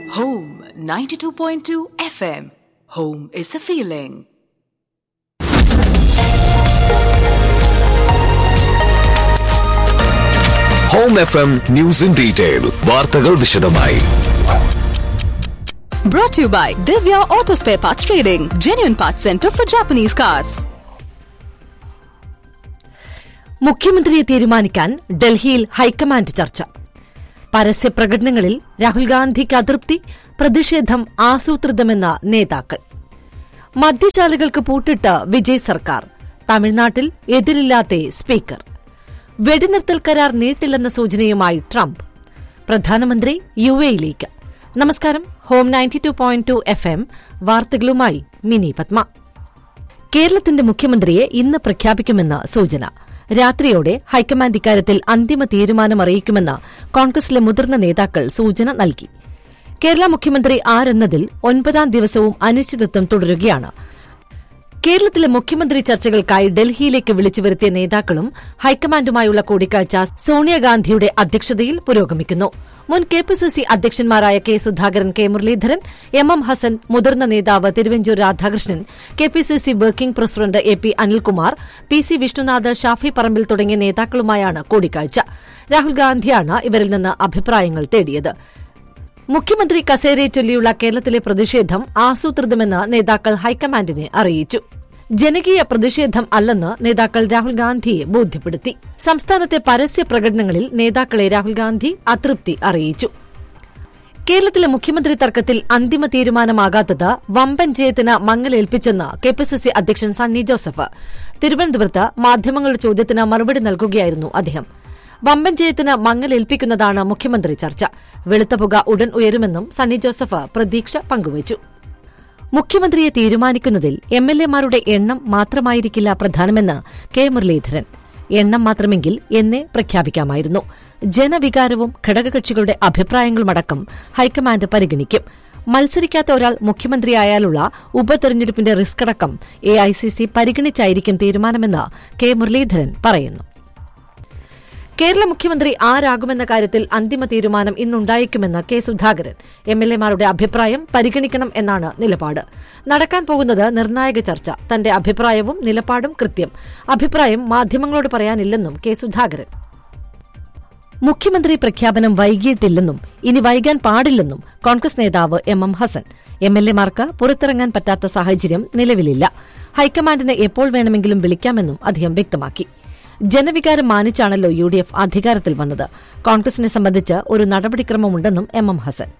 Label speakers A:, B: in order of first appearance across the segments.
A: Home 92.2 FM. Home is a feeling.
B: Home FM News in Detail. വാർത്തകൾ വിശദമായി.
A: Brought to you by Divya Auto Spare Parts Trading, genuine parts center for Japanese cars.
C: മുഖ്യമന്ത്രിയെ തീരുമാനിക്കാൻ ഡൽഹിയിൽ high command ചർച്ച. പരസ്യ പ്രകടനങ്ങളിൽ രാഹുൽ ഗാന്ധിക്ക് അതൃപ്തി, പ്രതിഷേധം ആസൂത്രിതമെന്ന നേതാക്കൾ. മദ്യശാലകൾക്ക് പൂട്ടിട്ട് വിജയ് സർക്കാർ, തമിഴ്നാട്ടിൽ എതിരില്ലാത്ത സ്പീക്കർ. വെടിനിർത്തൽ കരാർ നീട്ടില്ലെന്ന സൂചനയുമായി ട്രംപ്. പ്രധാനമന്ത്രി യുഎഇയിലേക്ക്. നമസ്കാരം. ഹോം 92.2 FM വാർത്തകളുമായി മിനി പത്മ. കേരളത്തിന്റെ മുഖ്യമന്ത്രിയെ ഇന്ന് പ്രഖ്യാപിക്കുമെന്ന് സൂചന. രാത്രിയോടെ ഹൈക്കമാൻഡ് ഇക്കാര്യത്തിൽ അന്തിമ തീരുമാനമറിയിക്കുമെന്ന് കോൺഗ്രസിലെ മുതിർന്ന നേതാക്കൾ സൂചന നൽകി. കേരള മുഖ്യമന്ത്രി ആരെന്നതിൽ 9ാം ദിവസവും അനിശ്ചിതത്വം തുടരുകയാണ്. കേരളത്തിലെ മുഖ്യമന്ത്രി ചർച്ചകൾക്കായി ഡൽഹിയിലേക്ക് വിളിച്ചു വരുത്തിയ നേതാക്കളും ഹൈക്കമാൻഡുമായുള്ള കൂടിക്കാഴ്ച സോണിയാഗാന്ധിയുടെ അധ്യക്ഷതയിൽ പുരോഗമിക്കുന്നു. മുൻ KPCC അധ്യക്ഷന്മാരായ K Sudhakaran, K Muraleedharan, M Hasan, മുതിർന്ന നേതാവ് Thiruvanchoor Radhakrishnan, KPCC working president AP. Anilkumar, PC. Vishnunath, Shafi Parambil തുടങ്ങിയ നേതാക്കളുമായാണ് കൂടിക്കാഴ്ച. രാഹുൽ ഗാന്ധിയാണ് ഇവരിൽ നിന്ന് അഭിപ്രായങ്ങൾ തേടിയത്. മുഖ്യമന്ത്രി കസേരയെ ചൊല്ലിയുള്ള കേരളത്തിലെ പ്രതിഷേധം ആസൂത്രിതമെന്ന് നേതാക്കൾ ഹൈക്കമാൻഡിനെ അറിയിച്ചു. ജനകീയ പ്രതിഷേധം അല്ലെന്ന് നേതാക്കൾ രാഹുൽ ഗാന്ധിയെ ബോധ്യപ്പെടുത്തി. സംസ്ഥാനത്തെ പരസ്യ പ്രകടനങ്ങളിൽ നേതാക്കളെ രാഹുൽ ഗാന്ധി അതൃപ്തി അറിയിച്ചു. കേരളത്തിലെ മുഖ്യമന്ത്രി തർക്കത്തിൽ അന്തിമ തീരുമാനമാകാത്തത് വമ്പൻ ജയത്തിന് മങ്ങലേൽപ്പിച്ചെന്ന് കെപിസിസി അധ്യക്ഷൻ സണ്ണി ജോസഫ്. തിരുവനന്തപുരത്ത് മാധ്യമങ്ങളുടെ ചോദ്യത്തിന് മറുപടി നൽകുകയായിരുന്നു അദ്ദേഹം. വമ്പൻ ജയത്തിന് മങ്ങലേൽപ്പിക്കുന്നതാണ് മുഖ്യമന്ത്രി ചർച്ച. വെളുത്ത പുക ഉടൻ ഉയരുമെന്നും സണ്ണി ജോസഫ് പ്രതീക്ഷ പങ്കുവച്ചു. മുഖ്യമന്ത്രിയെ തീരുമാനിക്കുന്നതിൽ എംഎൽഎമാരുടെ എണ്ണം മാത്രമായിരിക്കില്ല പ്രധാനമെന്ന് കെ മുരളീധരൻ. എണ്ണം മാത്രമെങ്കിൽ എന്നേ പ്രഖ്യാപിക്കാമായിരുന്നു. ജനവികാരവും ഘടകകക്ഷികളുടെ അഭിപ്രായങ്ങളുമടക്കം ഹൈക്കമാൻഡ് പരിഗണിക്കും. മത്സരിക്കാത്ത ഒരാൾ മുഖ്യമന്ത്രിയായാലുള്ള ഉപതെരഞ്ഞെടുപ്പിന്റെ റിസ്ക് അടക്കം എഐസിസി പരിഗണിച്ചായിരിക്കും തീരുമാനമെന്ന് കെ മുരളീധരൻ പറയുന്നു. കേരള മുഖ്യമന്ത്രി ആരാകുമെന്ന കാര്യത്തിൽ അന്തിമ തീരുമാനം ഇന്നുണ്ടായേക്കുമെന്ന് കെ സുധാകരൻ. എംഎൽഎമാരുടെ അഭിപ്രായം പരിഗണിക്കണം എന്നാണ് നിലപാട്. നടക്കാൻ പോകുന്നത് നിർണായക ചർച്ച. തന്റെ അഭിപ്രായവും നിലപാടും കൃത്യം. അഭിപ്രായം മാധ്യമങ്ങളോട് പറയാനില്ലെന്നും കെ സുധാകരൻ. മുഖ്യമന്ത്രി പ്രഖ്യാപനം വൈകിയിട്ടില്ലെന്നും ഇനി വൈകാൻ പാടില്ലെന്നും കോൺഗ്രസ് നേതാവ് എം ഹസൻ. എംഎൽഎമാർക്ക് പുറത്തിറങ്ങാൻ പറ്റാത്ത സാഹചര്യം നിലവിലില്ല. ഹൈക്കമാൻഡിനെ എപ്പോൾ വേണമെങ്കിലും വിളിക്കാമെന്നും അദ്ദേഹം വ്യക്തമാക്കി. ജനവികാരം മാനിച്ചാണല്ലോ യുഡിഎഫ് അധികാരത്തിൽ വന്നത്. കോൺഗ്രസിനെ സംബന്ധിച്ച് ഒരു നടപടിക്രമമുണ്ടെന്നും എം ഹസൻ.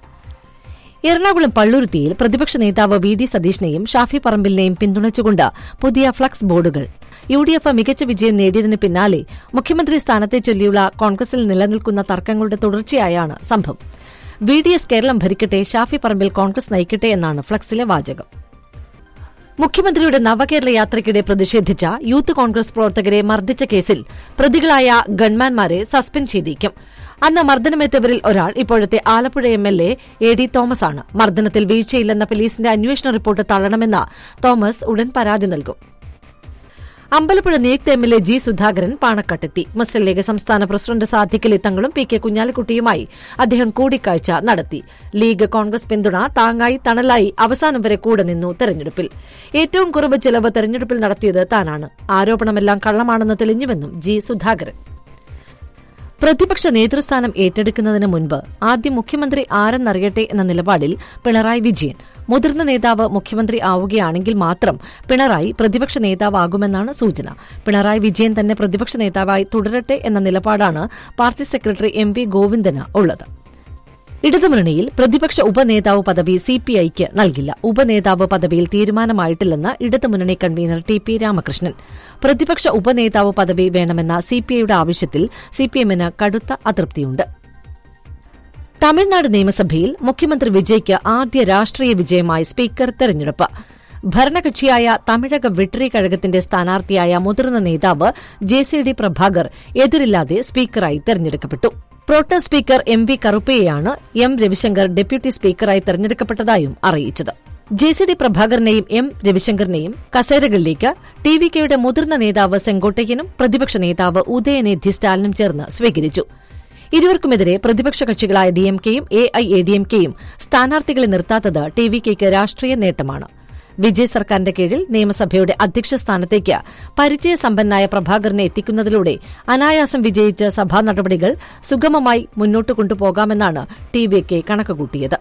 C: എറണാകുളം പള്ളുരുത്തിയിൽ പ്രതിപക്ഷ നേതാവ് വി.ഡി. സതീഷിനെയും ഷാഫി പറമ്പിലിനെയും പിന്തുണച്ചുകൊണ്ട് പുതിയ ഫ്ലക്സ് ബോർഡുകൾ. യുഡിഎഫ് മികച്ച വിജയം നേടിയതിന് പിന്നാലെ മുഖ്യമന്ത്രി സ്ഥാനത്തെ ചൊല്ലിയുള്ള കോൺഗ്രസിൽ നിലനിൽക്കുന്ന തർക്കങ്ങളുടെ തുടർച്ചയായാണ് സംഭവം. വിഡിഎസ് കേരളം ഭരിക്കട്ടെ, ഷാഫി പറമ്പിൽ കോൺഗ്രസ് നയിക്കട്ടെ എന്നാണ് ഫ്ലക്സിലെ വാചകം. മുഖ്യമന്ത്രിയുടെ നവകേരള യാത്രയ്ക്കിടെ പ്രതിഷേധിച്ച യൂത്ത് കോൺഗ്രസ് പ്രവർത്തകരെ മർദ്ദിച്ച കേസിൽ പ്രതികളായ ഗൺമാൻമാരെ സസ്പെൻഡ് ചെയ്തേക്കും. അന്ന് മർദ്ദനമേറ്റവരിൽ ഒരാൾ ഇപ്പോഴത്തെ ആലപ്പുഴ എംഎൽഎ എ.ഡി. തോമസാണ്. മർദ്ദനത്തിൽ വീഴ്ചയില്ലെന്ന പോലീസിന്റെ അന്വേഷണ റിപ്പോർട്ട് തള്ളണമെന്ന് തോമസ് ഉടൻ പരാതി നൽകും. അമ്പലപ്പുഴ നിയുക്ത എംഎൽഎ ജി സുധാകരൻ പാണക്കാട്ടെത്തി. മുസ്ലിം ലീഗ് സംസ്ഥാന പ്രസിഡന്റ് സാദിഖലി തങ്ങളും പി.കെ. കുഞ്ഞാലിക്കുട്ടിയുമായി അദ്ദേഹം കൂടിക്കാഴ്ച നടത്തി. ലീഗ് കോൺഗ്രസ് പിന്തുണ താങ്ങായി തണലായി അവസാനം വരെ കൂടെ നിന്നു. തെരഞ്ഞെടുപ്പിൽ ഏറ്റവും കുറവ് ചെലവ് തെരഞ്ഞെടുപ്പിൽ നടത്തിയത് താനാണ്. ആരോപണമെല്ലാം കള്ളമാണെന്ന് തെളിഞ്ഞുവെന്നും ജി സുധാകരൻ. പ്രതിപക്ഷ നേതൃസ്ഥാനം ഏറ്റെടുക്കുന്നതിന് മുൻപ് ആദ്യം മുഖ്യമന്ത്രി ആരെന്നറിയട്ടെ എന്ന നിലപാടിൽ പിണറായി വിജയൻ. മുതിർന്ന നേതാവ് മുഖ്യമന്ത്രി ആവുകയാണെങ്കിൽ മാത്രം പിണറായി പ്രതിപക്ഷ നേതാവാകുമെന്നാണ് സൂചന. പിണറായി വിജയൻ തന്നെ പ്രതിപക്ഷ നേതാവായി തുടരട്ടെ എന്ന നിലപാടാണ് പാർട്ടി സെക്രട്ടറി എം.വി. ഗോവിന്ദന് ഉള്ളത്. ഇടതുമുന്നണിയിൽ പ്രതിപക്ഷ ഉപനേതാവ് പദവി സിപിഐക്ക് നൽകില്ല. ഉപനേതാവ് പദവിയിൽ തീരുമാനമായിട്ടില്ലെന്ന് ഇടതുമുന്നണി കൺവീനർ ടി.പി. രാമകൃഷ്ണൻ. പ്രതിപക്ഷ ഉപനേതാവ് പദവി വേണമെന്ന സിപിഐയുടെ ആവശ്യത്തിൽ സിപിഎമ്മിന് കടുത്ത അതൃപ്തിയുണ്ട്. തമിഴ്നാട് നിയമസഭയിൽ മുഖ്യമന്ത്രി വിജയ്ക്ക് ആദ്യ രാഷ്ട്രീയ വിജയമായി സ്പീക്കർ തെരഞ്ഞെടുപ്പ്. ഭരണകക്ഷിയായ തമിഴക വെട്രി കഴകത്തിന്റെ സ്ഥാനാർത്ഥിയായ മുതിർന്ന നേതാവ് ജെ.സി.ഡി. പ്രഭാകർ എതിരില്ലാതെ സ്പീക്കറായി തെരഞ്ഞെടുക്കപ്പെട്ടു. Pro tem speaker MV. കറുപ്പയെയാണ് M. Ravishankar deputy സ്പീക്കറായി തെരഞ്ഞെടുക്കപ്പെട്ടതായും അറിയിച്ചത്. ജെ.സി.ഡി. പ്രഭാകരനെയും എം. രവിശങ്കറിനെയും കസേരകളിലേക്ക് ടി.വി.കെയുടെ മുതിർന്ന നേതാവ് സെങ്കോട്ടയ്യനും പ്രതിപക്ഷ നേതാവ് ഉദയനിധി സ്റ്റാലിനും ചേർന്ന് സ്വീകരിച്ചു. ഇരുവർക്കുമെതിരെ പ്രതിപക്ഷ കക്ഷികളായ ഡിഎംകെയും എഐഎഡിഎംകെയും സ്ഥാനാർത്ഥികളെ നിർത്താത്തത് ടിവികെയ്ക്ക് രാഷ്ട്രീയ നേട്ടമാണ്. വിജയ് സർക്കാരിന്റെ കീഴിൽ നിയമസഭയുടെ അധ്യക്ഷ സ്ഥാനത്തേക്ക് പരിചയസമ്പന്നായ പ്രഭാകരനെ എത്തിക്കുന്നതിലൂടെ അനായാസം വിജയിച്ച് സഭാ നടപടികൾ സുഗമമായി മുന്നോട്ട് കൊണ്ടുപോകാമെന്നാണ് ടിവികെ കണക്കുകൂട്ടിയത്.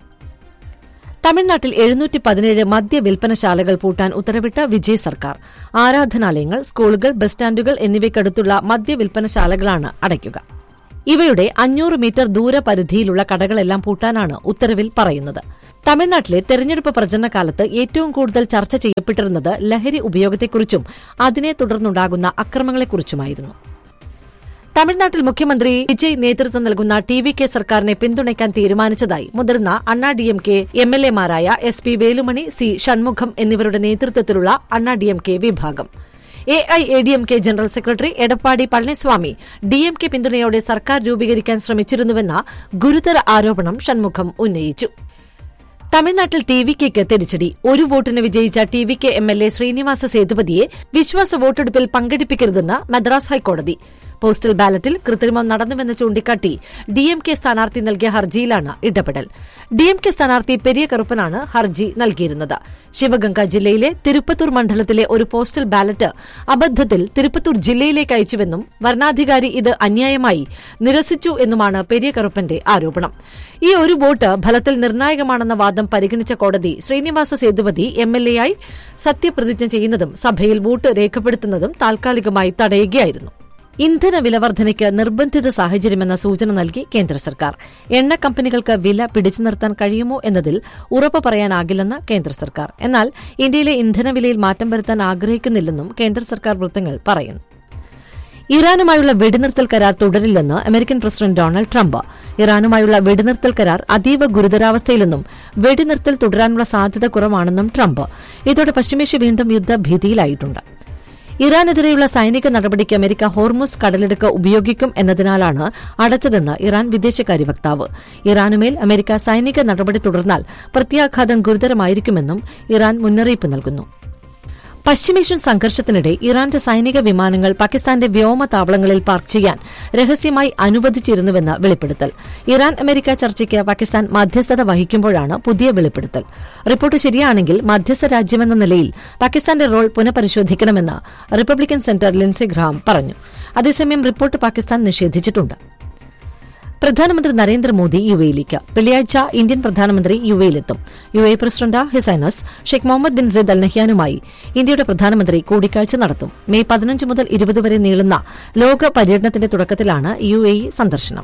C: തമിഴ്നാട്ടിൽ 717 മദ്യവിൽപ്പനശാലകൾ പൂട്ടാൻ ഉത്തരവിട്ട വിജയ് സർക്കാർ ആരാധനാലയങ്ങൾ, സ്കൂളുകൾ, ബസ് സ്റ്റാൻഡുകൾ എന്നിവയ്ക്കടുത്തുള്ള മദ്യവിൽപ്പനശാലകളാണ് അടയ്ക്കുക. ഇവയുടെ 500 മീറ്റർ ദൂരപരിധിയിലുള്ള കടകളെല്ലാം പൂട്ടാനാണ് ഉത്തരവിൽ പറയുന്നത്. തമിഴ്നാട്ടിലെ തെരഞ്ഞെടുപ്പ് പ്രചരണകാലത്ത് ഏറ്റവും കൂടുതൽ ചർച്ച ചെയ്യപ്പെട്ടിരുന്നത് ലഹരി ഉപയോഗത്തെക്കുറിച്ചും അതിനെ തുടർന്നുണ്ടാകുന്ന അക്രമങ്ങളെക്കുറിച്ചുമായിരുന്നു. തമിഴ്നാട്ടിൽ മുഖ്യമന്ത്രി വിജയ് നേതൃത്വം നൽകുന്ന ടിവികെ സർക്കാരിനെ പിന്തുണയ്ക്കാൻ തീരുമാനിച്ചതായി മുതിർന്ന അണ്ണാ ഡിഎംകെ എംഎൽഎമാരായ SP വേലുമണി, C ഷൺമുഖം എന്നിവരുടെ നേതൃത്വത്തിലുള്ള അണ്ണാ ഡിഎംകെ വിഭാഗം. AIADMK general secretary Edappadi Palaniswami DMK പിന്തുണയോടെ സർക്കാർ രൂപീകരിക്കാൻ ശ്രമിച്ചിരുന്നുവെന്ന ഗുരുതര ആരോപണം ഷൺമുഖം ഉന്നയിച്ചു. തമിഴ്നാട്ടിൽ ടിവികെയ്ക്ക് തിരിച്ചടി. ഒരു വോട്ടിന് വിജയിച്ച ടിവികെ എംഎൽഎ ശ്രീനിവാസ സേതുപതിയെ വിശ്വാസ വോട്ടെടുപ്പിൽ പങ്കെടുപ്പിക്കരുതെന്ന് മദ്രാസ് ഹൈക്കോടതി. പോസ്റ്റൽ ബാലറ്റിൽ കൃത്രിമം നടന്നുവെന്ന് ചൂണ്ടിക്കാട്ടി ഡിഎംകെ സ്ഥാനാർത്ഥി നൽകിയ ഹർജിയിലാണ് ഇടപെടൽ. ഡിഎംകെ സ്ഥാനാർത്ഥി പെരിയ കറുപ്പനാണ് ഹർജി നൽകിയിരുന്നത്. ശിവഗംഗ ജില്ലയിലെ തിരുപ്പത്തൂർ മണ്ഡലത്തിലെ ഒരു പോസ്റ്റൽ ബാലറ്റ് അബദ്ധത്തിൽ തിരുപ്പത്തൂർ ജില്ലയിലേക്ക് അയച്ചുവെന്നും വരണാധികാരി ഇത് അന്യായമായി നിരസിച്ചു എന്നുമാണ് പെരിയ കറുപ്പന്റെ ആരോപണം. ഈ ഒരു വോട്ട് ഫലത്തിൽ നിർണായകമാണെന്ന വാദം പരിഗണിച്ച കോടതി ശ്രീനിവാസ സേതുപതി എംഎൽഎയായി സത്യപ്രതിജ്ഞ ചെയ്യുന്നതും സഭയിൽ വോട്ട് രേഖപ്പെടുത്തുന്നതും താൽക്കാലികമായി തടയുകയായിരുന്നു. ഇന്ധന വിലവർദ്ധനയ്ക്ക് നിർബന്ധിത സാഹചര്യമെന്ന സൂചന നൽകി കേന്ദ്ര സർക്കാർ. എണ്ണ കമ്പനികൾക്ക് വില പിടിച്ചു നിർത്താൻ കഴിയുമോ എന്നതിൽ ഉറപ്പ് പറയാനാകില്ലെന്ന് കേന്ദ്ര സർക്കാർ. എന്നാൽ ഇന്ത്യയിലെ ഇന്ധനവിലയിൽ മാറ്റം വരുത്താൻ ആഗ്രഹിക്കുന്നില്ലെന്നും കേന്ദ്ര സർക്കാർ വൃത്തങ്ങൾ പറയുന്നു. ഇറാനുമായുള്ള വെടിനിർത്തൽ കരാർ തുടരില്ലെന്ന് അമേരിക്കൻ പ്രസിഡന്റ് ഡൊണാൾഡ് ട്രംപ്. ഇറാനുമായുള്ള വെടിനിർത്തൽ കരാർ അതീവ ഗുരുതരാവസ്ഥയിലെന്നും വെടിനിർത്തൽ തുടരാനുള്ള സാധ്യത കുറവാണെന്നും ട്രംപ്. ഇതോടെ പശ്ചിമേഷ്യ വീണ്ടും യുദ്ധഭീതിയിലായിട്ടുണ്ട്. ഇറാനെതിരെയുള്ള സൈനിക നടപടിക്ക് അമേരിക്ക ഹോർമുസ് കടലിടുക്ക് ഉപയോഗിക്കും എന്നതിനാലാണ് അടച്ചതെന്ന് ഇറാൻ വിദേശകാര്യ വക്താവ്. ഇറാനുമേൽ അമേരിക്ക സൈനിക നടപടി തുടർന്നാൽ പ്രത്യാഘാതം ഗുരുതരമായിരിക്കുമെന്നും ഇറാൻ മുന്നറിയിപ്പ് നൽകുന്നു. പശ്ചിമേഷ്യൻ സംഘർഷത്തിനിടെ ഇറാന്റെ സൈനിക വിമാനങ്ങൾ പാകിസ്ഥാന്റെ വ്യോമതാവളങ്ങളിൽ പാർക്ക് ചെയ്യാൻ രഹസ്യമായി അനുവദിച്ചിരുന്നുവെന്ന് വെളിപ്പെടുത്തൽ. ഇറാൻ അമേരിക്ക ചർച്ചയ്ക്ക് പാകിസ്ഥാൻ മധ്യസ്ഥത വഹിക്കുമ്പോഴാണ് പുതിയ വെളിപ്പെടുത്തൽ. റിപ്പോർട്ട് ശരിയാണെങ്കിൽ മധ്യസ്ഥ രാജ്യമെന്ന നിലയിൽ പാകിസ്ഥാന്റെ role പുനഃപരിശോധിക്കണമെന്ന് Republican centre Lincy Graham പറഞ്ഞു. അതേസമയം റിപ്പോർട്ട് പാകിസ്ഥാൻ നിഷേധിച്ചിട്ടുണ്ട്. പ്രധാനമന്ത്രി നരേന്ദ്രമോദി യുഎയിലേക്ക് വെള്ളിയാഴ്ച ഇന്ത്യൻ പ്രധാനമന്ത്രി യുഎയിലെത്തും. UAE president his highness Sheikh Muhammad bin Sayyid അൽ നഹ്യാനുമായി ഇന്ത്യയുടെ പ്രധാനമന്ത്രി കൂടിക്കാഴ്ച നടത്തും. മെയ് 15 മുതൽ 20 വരെ നീളുന്ന ലോക പര്യടനത്തിന്റെ തുടക്കത്തിലാണ് യുഎഇ സന്ദർശനം.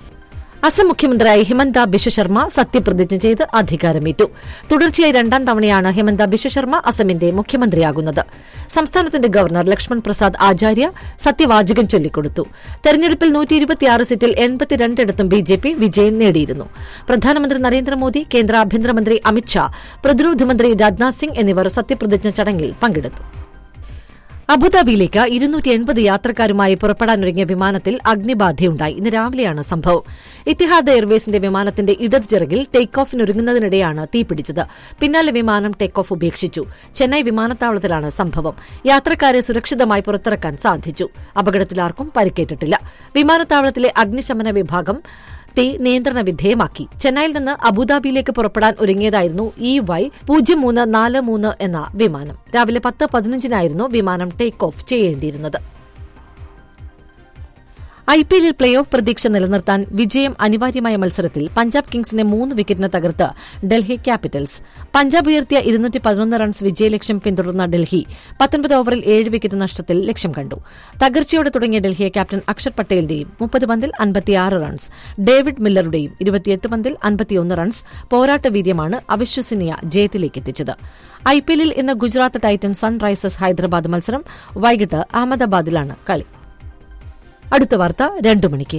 C: അസം മുഖ്യമന്ത്രിയായി ഹിമന്ത ബിശ്വ ശർമ്മ സത്യപ്രതിജ്ഞ ചെയ്ത് അധികാരമേറ്റു. തുടർച്ചയായി 2ാം തവണയാണ് ഹിമന്ത ബിശ്വ ശർമ്മ അസമിന്റെ മുഖ്യമന്ത്രിയാകുന്നത്. സംസ്ഥാനത്തിന്റെ ഗവർണർ ലക്ഷ്മൺ പ്രസാദ് ആചാര്യ സത്യവാചകം ചൊല്ലിക്കൊടുത്തു. തെരഞ്ഞെടുപ്പിൽ 126 സീറ്റിൽ 82 ബിജെപി വിജയം നേടിയിരുന്നു. പ്രധാനമന്ത്രി നരേന്ദ്രമോദി, കേന്ദ്ര ആഭ്യന്തരമന്ത്രി അമിത്ഷാ, പ്രതിരോധ മന്ത്രി രാജ്നാഥ് സിംഗ് എന്നിവർ സത്യപ്രതിജ്ഞ ചടങ്ങിൽ പങ്കെടുത്തു. അബുദാബിയിലേക്ക് 280 യാത്രക്കാരുമായി പുറപ്പെടാനൊരുങ്ങിയ വിമാനത്തിൽ അഗ്നിബാധയുണ്ടായി. ഇന്ന് രാവിലെയാണ് സംഭവം. ഇത്തിഹാദ് എയർവേസിന്റെ വിമാനത്തിന്റെ ഇടത് ചിറകിൽ ടേക്ക് ഓഫിനൊരുങ്ങുന്നതിനിടെയാണ് തീപിടിച്ചത്. പിന്നാലെ വിമാനം ടേക്ക് ഓഫ് ഉപേക്ഷിച്ചു. ചെന്നൈ വിമാനത്താവളത്തിലാണ് സംഭവം. യാത്രക്കാരെ സുരക്ഷിതമായി പുറത്തിറക്കാൻ സാധിച്ചു. അപകടത്തിൽ ആർക്കും പരിക്കേറ്റിട്ടില്ല. വിമാനത്താവളത്തിലെ അഗ്നിശമന വിഭാഗം തീ നിയന്ത്രണ വിധേയമാക്കി. ചെന്നൈയിൽ നിന്ന് അബുദാബിയിലേക്ക് പുറപ്പെടാൻ ഒരുങ്ങിയതായിരുന്നു EY0343 എന്ന വിമാനം. രാവിലെ 10:15 വിമാനം ടേക്ക് ഓഫ് ചെയ്യേണ്ടിയിരുന്നത്. ഐപിഎല്ലിൽ പ്ലേ ഓഫ് പ്രതീക്ഷ നിലനിർത്താൻ വിജയം അനിവാര്യമായ മത്സരത്തിൽ പഞ്ചാബ് കിങ്സിനെ 3 വിക്കറ്റിന് തകർത്ത് ഡൽഹി ക്യാപിറ്റൽസ്. പഞ്ചാബ് ഉയർത്തിയ 211 റൺസ് വിജയലക്ഷ്യം പിന്തുടർന്ന ഡൽഹി 19 ഓവറിൽ 7 വിക്കറ്റ് നഷ്ടത്തിൽ ലക്ഷ്യം കണ്ടു. തകർച്ചയോടെ തുടങ്ങിയ ഡൽഹിയെ ക്യാപ്റ്റൻ അക്ഷർ പട്ടേലിന്റെയും 30 പന്തിൽ 56 റൺസ്, ഡേവിഡ് മില്ലറുടെയും 28 പന്തിൽ 51 റൺസ് പോരാട്ട വീര്യമാണ് അവിശ്വസനീയ ജയത്തിലേക്ക് എത്തിച്ചത്. ഐപിഎല്ലിൽ ഇന്ന് ഗുജറാത്ത് ടൈറ്റൻസ് സൺറൈസേഴ്സ് ഹൈദരാബാദ് മത്സരം വൈകിട്ട് അഹമ്മദാബാദിലാണ് കളി. അടുത്ത വാർത്ത 2 മണിക്ക്.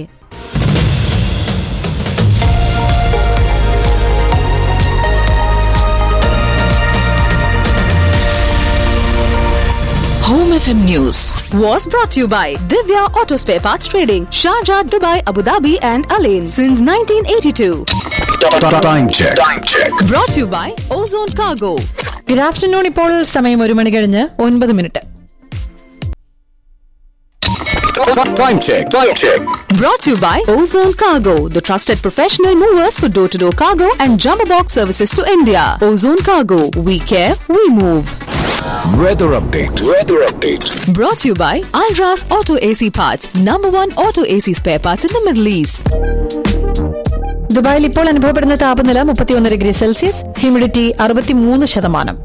A: Home FM News was brought to you by Divya Auto Spare Parts Trading, Sharjah, Dubai, Abu Dhabi and Alain since 1982.
B: Time check.
A: Brought to you by Ozone Cargo.
D: Good afternoon. ഇപ്പോൾ സമയം 1 മണി കഴിഞ്ഞ് 9 minute.
B: Time check.
A: Brought to you by Ozone Cargo, the trusted professional movers for door-to-door cargo and jumbo box services to India. Ozone Cargo, we care, we move.
B: Weather update.
A: Brought to you by Alras Auto AC Parts, #1 auto AC spare parts in the Middle East.
D: ദുബായിൽ ഇപ്പോൾ അനുഭവപ്പെടുന്ന താപനില 31 degree Celsius, humidity 63%.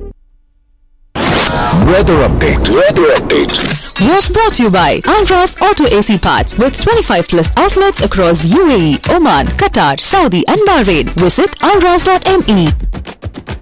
B: Weather update.
A: Was brought to you by Alras Auto AC Parts with 25 plus outlets across UAE, Oman, Qatar, Saudi and Bahrain. Visit alras.me.